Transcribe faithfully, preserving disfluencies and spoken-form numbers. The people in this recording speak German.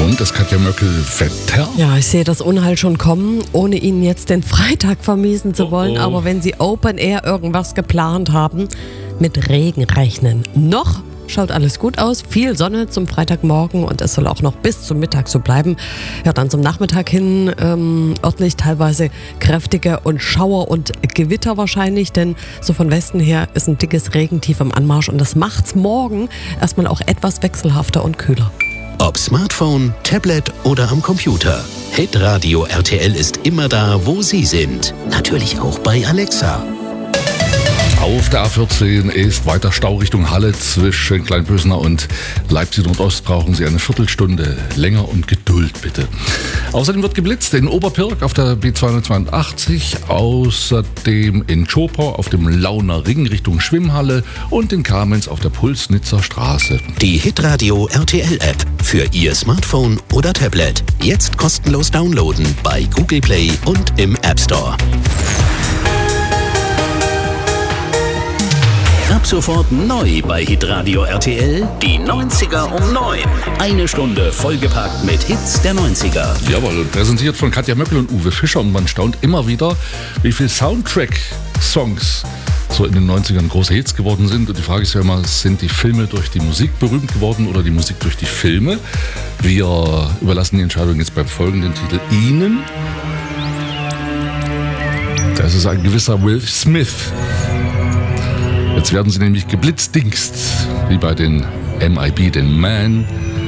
Und das Katja Möckel Wetter. Ja, ich sehe das Unheil schon kommen, ohne Ihnen jetzt den Freitag vermiesen zu wollen. Oh, oh. Aber wenn Sie Open Air irgendwas geplant haben, mit Regen rechnen. Noch schaut alles gut aus, viel Sonne zum Freitagmorgen und es soll auch noch bis zum Mittag so bleiben. Ja, dann zum Nachmittag hin ähm, örtlich teilweise kräftige und Schauer und Gewitter wahrscheinlich, denn so von Westen her ist ein dickes Regentief im Anmarsch und das macht's morgen erstmal auch etwas wechselhafter und kühler. Ob Smartphone, Tablet oder am Computer. Hitradio R T L ist immer da, wo Sie sind. Natürlich auch bei Alexa. Auf der A vierzehn ist weiter Stau Richtung Halle zwischen Kleinpösner und Leipzig Nordost. Brauchen Sie eine Viertelstunde länger und Geduld bitte. Außerdem wird geblitzt in Oberpirk auf der B zweihundertzweiundachtzig, außerdem in Zschopau auf dem Launer Ring Richtung Schwimmhalle und in Kamenz auf der Pulsnitzer Straße. Die Hitradio R T L App für Ihr Smartphone oder Tablet. Jetzt kostenlos downloaden bei Google Play und im App Store. Ab sofort neu bei Hitradio R T L, die neunziger um neun. Eine Stunde vollgepackt mit Hits der neunziger. Jawohl, präsentiert von Katja Möckel und Uwe Fischer. Und man staunt immer wieder, wie viele Soundtrack-Songs so in den neunzigern große Hits geworden sind. Und die Frage ist ja immer, sind die Filme durch die Musik berühmt geworden oder die Musik durch die Filme? Wir überlassen die Entscheidung jetzt beim folgenden Titel Ihnen. Das ist ein gewisser Will Smith. Jetzt werden sie nämlich geblitzdingst, wie bei den M I B, den Man.